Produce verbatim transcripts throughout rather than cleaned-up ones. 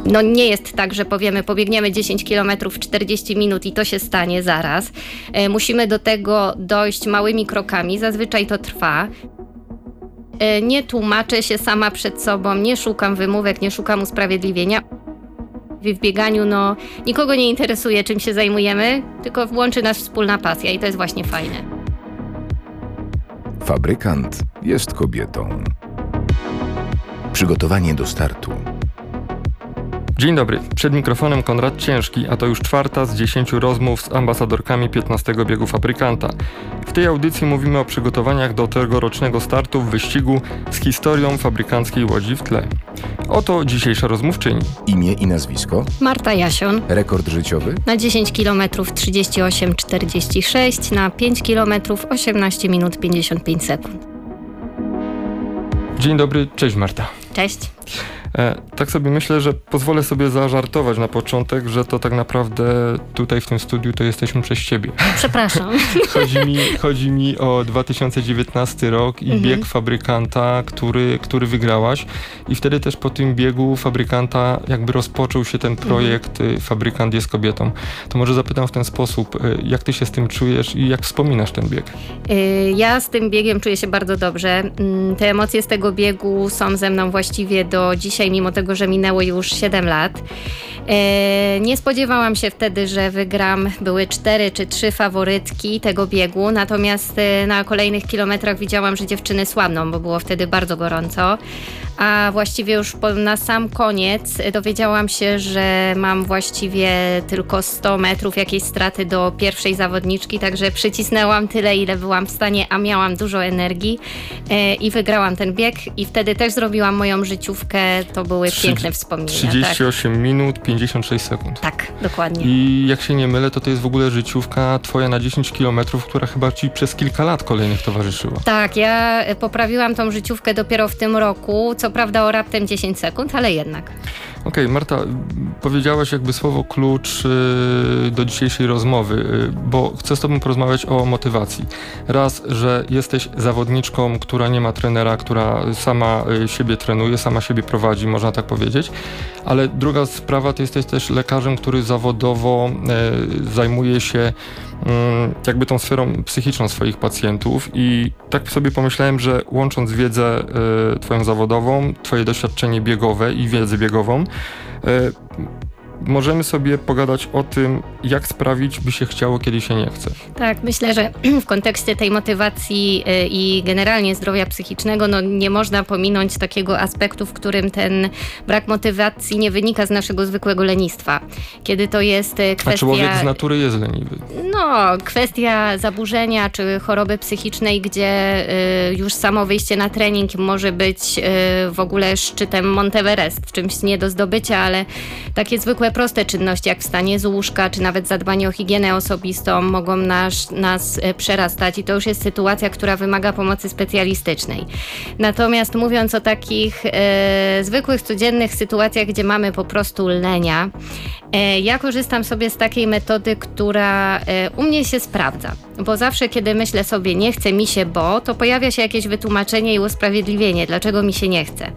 no nie jest tak, że powiemy, pobiegniemy dziesięć kilometrów w czterdzieści minut i to się stanie zaraz. Musimy do tego dojść małymi krokami, zazwyczaj to trwa. Nie tłumaczę się sama przed sobą, nie szukam wymówek, nie szukam usprawiedliwienia. W bieganiu no, nikogo nie interesuje, czym się zajmujemy, tylko łączy nas wspólna pasja i to jest właśnie fajne. Fabrykant jest kobietą. Przygotowanie do startu. Dzień dobry, przed mikrofonem Konrad Ciężki, a to już czwarta z dziesięciu rozmów z ambasadorkami piętnastego biegu Fabrykanta. W tej audycji mówimy o przygotowaniach do tegorocznego startu w wyścigu z historią fabrykanckiej łodzi w tle. Oto dzisiejsza rozmówczyni. Imię i nazwisko? Marta Jasion. Rekord życiowy? Na dziesięć kilometrów trzydzieści osiem czterdzieści sześć, na pięć kilometrów osiemnaście minut pięćdziesiąt pięć sekund. Dzień dobry, cześć Marta. Cześć. E, tak sobie myślę, że pozwolę sobie zażartować na początek, że to tak naprawdę tutaj w tym studiu to jesteśmy przez ciebie. Przepraszam. chodzi, mi, chodzi mi o dwa tysiące dziewiętnasty rok i mhm. bieg Fabrykanta, który, który wygrałaś. I wtedy też po tym biegu Fabrykanta jakby rozpoczął się ten projekt mhm. Fabrykant jest kobietą. To może zapytam w ten sposób, jak ty się z tym czujesz i jak wspominasz ten bieg? Ja z tym biegiem czuję się bardzo dobrze. Te emocje z tego biegu są ze mną właściwie do dzisiaj, mimo tego, że minęło już siedem lat. E, nie spodziewałam się wtedy, że wygram. Były cztery czy trzy faworytki tego biegu, natomiast e, na kolejnych kilometrach widziałam, że dziewczyny słabną, bo było wtedy bardzo gorąco. A właściwie już po, na sam koniec dowiedziałam się, że mam właściwie tylko sto metrów jakiejś straty do pierwszej zawodniczki, także przycisnęłam tyle, ile byłam w stanie, a miałam dużo energii e, i wygrałam ten bieg i wtedy też zrobiłam moją życiówkę. To były piękne wspomnienia. trzydzieści osiem tak. minut, pięćdziesiąt sześć sekund. Tak, dokładnie. I jak się nie mylę, to to jest w ogóle życiówka twoja na dziesięć kilometrów, która chyba ci przez kilka lat kolejnych towarzyszyła. Tak, ja poprawiłam tą życiówkę dopiero w tym roku, co prawda o raptem dziesięć sekund, ale jednak. Okej, okay, Marta, powiedziałaś jakby słowo klucz yy, do dzisiejszej rozmowy, yy, bo chcę z tobą porozmawiać o motywacji. Raz, że jesteś zawodniczką, która nie ma trenera, która sama yy, siebie trenuje, sama siebie prowadzi, można tak powiedzieć, ale druga sprawa, ty jesteś też lekarzem, który zawodowo yy, zajmuje się jakby tą sferą psychiczną swoich pacjentów i tak sobie pomyślałem, że łącząc wiedzę y, twoją zawodową, twoje doświadczenie biegowe i wiedzę biegową, y, możemy sobie pogadać o tym, jak sprawić, by się chciało, kiedy się nie chce. Tak, myślę, że w kontekście tej motywacji i generalnie zdrowia psychicznego, no nie można pominąć takiego aspektu, w którym ten brak motywacji nie wynika z naszego zwykłego lenistwa. Kiedy to jest kwestia... A człowiek z natury jest leniwy. No, kwestia zaburzenia czy choroby psychicznej, gdzie y, już samo wyjście na trening może być y, w ogóle szczytem Monteverest, czymś nie do zdobycia, ale takie zwykłe proste czynności, jak wstanie z łóżka, czy nawet zadbanie o higienę osobistą mogą nas, nas przerastać i to już jest sytuacja, która wymaga pomocy specjalistycznej. Natomiast mówiąc o takich e, zwykłych, codziennych sytuacjach, gdzie mamy po prostu lenia, e, ja korzystam sobie z takiej metody, która e, u mnie się sprawdza, bo zawsze, kiedy myślę sobie nie chce mi się, bo, to pojawia się jakieś wytłumaczenie i usprawiedliwienie, dlaczego mi się nie chce.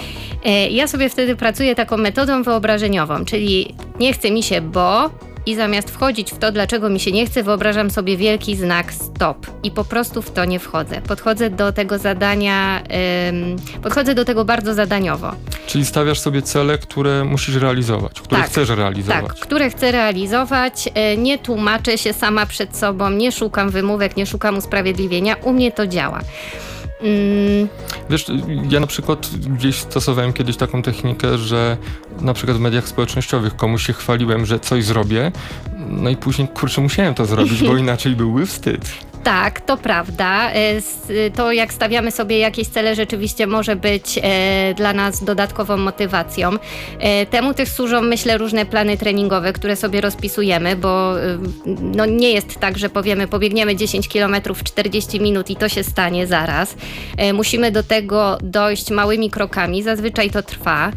Ja sobie wtedy pracuję taką metodą wyobrażeniową, czyli nie chce mi się, bo i zamiast wchodzić w to, dlaczego mi się nie chce, wyobrażam sobie wielki znak stop i po prostu w to nie wchodzę. Podchodzę do tego zadania, ym, podchodzę do tego bardzo zadaniowo. Czyli stawiasz sobie cele, które musisz realizować, które tak, chcesz realizować. Tak, które chcę realizować. Nie tłumaczę się sama przed sobą, nie szukam wymówek, nie szukam usprawiedliwienia. U mnie to działa. Mm. Wiesz, ja na przykład gdzieś stosowałem kiedyś taką technikę, że na przykład w mediach społecznościowych komuś się chwaliłem, że coś zrobię, no i później, kurczę, musiałem to zrobić, bo inaczej byłby wstyd. Tak, to prawda. To jak stawiamy sobie jakieś cele, rzeczywiście może być dla nas dodatkową motywacją. Temu też służą, myślę, różne plany treningowe, które sobie rozpisujemy, bo no nie jest tak, że powiemy, pobiegniemy dziesięć kilometrów w czterdzieści minut i to się stanie zaraz. Musimy do tego dojść małymi krokami, zazwyczaj to trwa.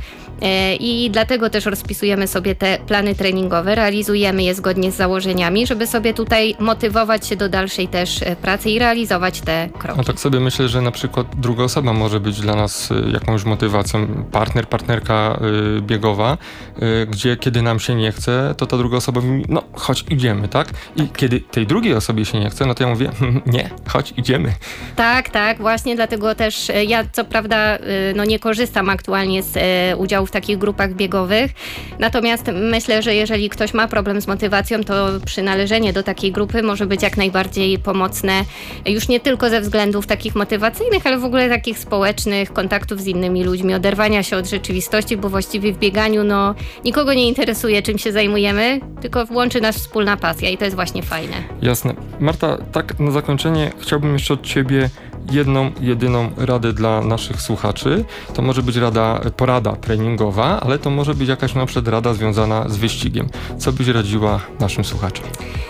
I dlatego też rozpisujemy sobie te plany treningowe, realizujemy je zgodnie z założeniami, żeby sobie tutaj motywować się do dalszej też e, pracy i realizować te kroki. No tak sobie myślę, że na przykład druga osoba może być dla nas y, jakąś motywacją. Partner, partnerka y, biegowa, y, gdzie kiedy nam się nie chce, to ta druga osoba mówi, no chodź, idziemy, tak? I tak. Kiedy tej drugiej osobie się nie chce, no to ja mówię, nie, chodź, idziemy. Tak, tak, właśnie dlatego też e, ja co prawda e, no nie korzystam aktualnie z e, udziału w takich grupach biegowych, natomiast myślę, że jeżeli ktoś ma problem z motywacją, to przynależenie do takiej grupy może być jak najbardziej pomocne, już nie tylko ze względów takich motywacyjnych, ale w ogóle takich społecznych, kontaktów z innymi ludźmi, oderwania się od rzeczywistości, bo właściwie w bieganiu no nikogo nie interesuje, czym się zajmujemy, tylko łączy nas wspólna pasja i to jest właśnie fajne. Jasne. Marta, tak na zakończenie chciałbym jeszcze od ciebie jedną, jedyną radę dla naszych słuchaczy. To może być rada, porada treningowa, ale to może być jakaś na przykład rada związana z wyścigiem. Co byś radziła naszym słuchaczom?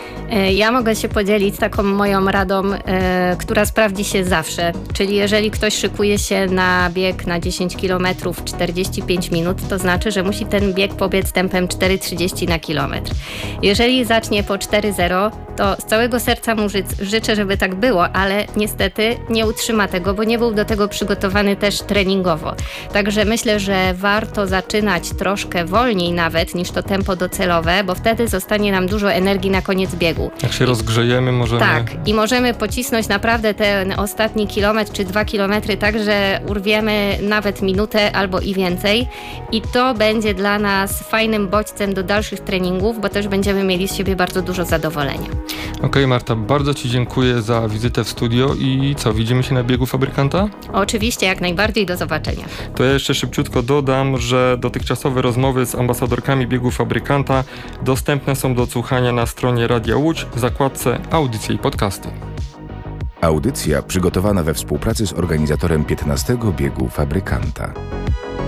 Ja mogę się podzielić taką moją radą, e, która sprawdzi się zawsze. Czyli jeżeli ktoś szykuje się na bieg na dziesięć kilometrów czterdzieści pięć minut, to znaczy, że musi ten bieg pobiec tempem cztery trzydzieści na kilometr. Jeżeli zacznie po cztery zero, to z całego serca mu ży- życzę, żeby tak było, ale niestety nie utrzyma tego, bo nie był do tego przygotowany też treningowo. Także myślę, że warto zaczynać troszkę wolniej nawet niż to tempo docelowe, bo wtedy zostanie nam dużo energii na koniec biegu. Jak się rozgrzejemy, możemy... Tak, i możemy pocisnąć naprawdę ten ostatni kilometr czy dwa kilometry tak, że urwiemy nawet minutę albo i więcej i to będzie dla nas fajnym bodźcem do dalszych treningów, bo też będziemy mieli z siebie bardzo dużo zadowolenia. Okej, okay, Marta, bardzo ci dziękuję za wizytę w studio i co, widzimy się na biegu Fabrykanta? Oczywiście, jak najbardziej, do zobaczenia. To ja jeszcze szybciutko dodam, że dotychczasowe rozmowy z ambasadorkami biegu Fabrykanta dostępne są do odsłuchania na stronie Radia Łódź w zakładce Audycje i Podcasty. Audycja przygotowana we współpracy z organizatorem piętnastego biegu Fabrykanta.